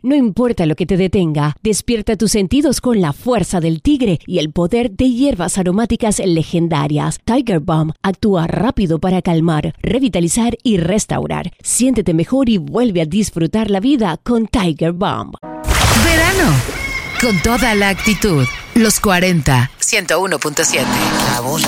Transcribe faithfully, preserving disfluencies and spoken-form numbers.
No importa lo que te detenga, despierta tus sentidos con la fuerza del tigre y el poder de hierbas aromáticas legendarias. Tiger Balm actúa rápido para calmar, revitalizar y restaurar. Siéntete mejor y vuelve a disfrutar la vida con Tiger Balm. Verano, con toda la actitud. Los cuarenta, ciento uno punto siete.